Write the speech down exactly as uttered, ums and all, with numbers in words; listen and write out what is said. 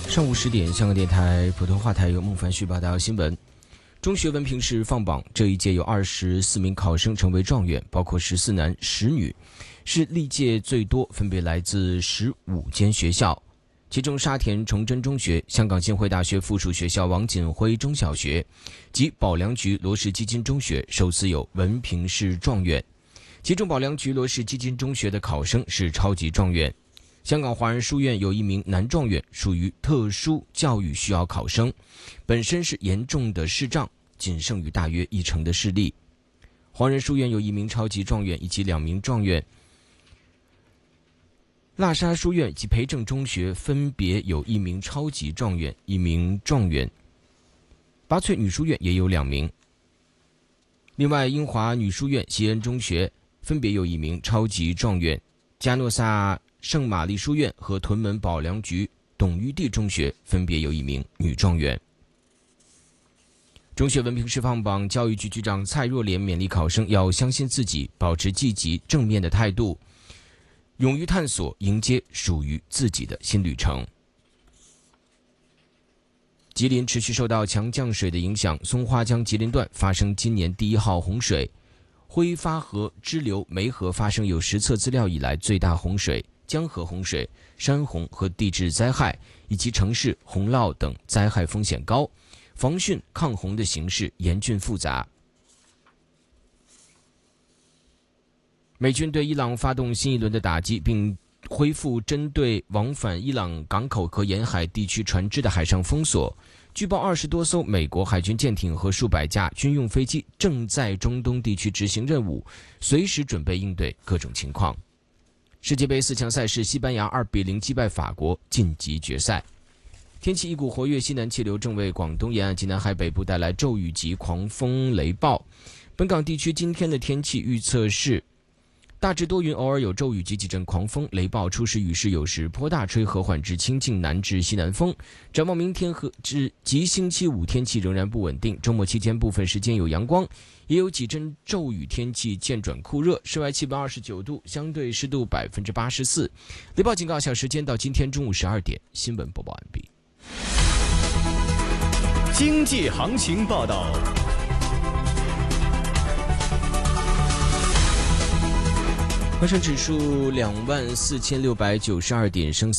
上午十点，香港电台普通话台由孟凡旭报道新闻。中学文凭试放榜，这一届有二十四名考生成为状元，包括十四男十女，是历届最多，分别来自十五间学校。其中沙田崇真中学、香港浸会大学附属学校王锦辉中小学及保良局罗氏基金中学首次有文凭试状元。其中保良局罗氏基金中学的考生是超级状元。香港华人书院有一名男状元，属于特殊教育需要考生，本身是严重的视障，仅剩余大约一成的视力。华人书院有一名超级状元以及两名状元。喇沙书院及培正中学分别有一名超级状元，一名状元。八翠女书院也有两名。另外，英华女书院、西恩中学分别有一名超级状元，加诺萨圣玛丽书院和屯门保良局董玉娣中学分别有一名女状元。中学文凭试放榜，教育局局长蔡若莲勉励考生要相信自己，保持积极正面的态度，勇于探索，迎接属于自己的新旅程。吉林持续受到强降水的影响，松花江吉林段发生今年第一号洪水，挥发河支流梅河发生有实测资料以来最大洪水，江河洪水、山洪和地质灾害以及城市洪涝等灾害风险高，防汛抗洪的形势严峻复杂。美军对伊朗发动新一轮的打击，并恢复针对往返伊朗港口和沿海地区船只的海上封锁。据报，二十多艘美国海军舰艇和数百架军用飞机正在中东地区执行任务，随时准备应对各种情况。世界杯四强赛事，西班牙二比零击败法国，晋级决赛。天气，一股活跃西南气流正为广东沿岸及南海北部带来骤雨及狂风雷暴。本港地区今天的天气预测是大致多云，偶尔有骤雨及几阵狂风雷暴，初时雨势有时颇大，吹和缓至清劲南至西南风。展望明天和至及星期五天气仍然不稳定，周末期间部分时间有阳光，也有几阵骤雨，天气渐转酷热，室外气温二十九度，相对湿度百分之八十四。雷暴警告小时间到今天中午十二点。新闻播报完毕。 经济行情报道。 恒生指数两万四千六百九十二点，升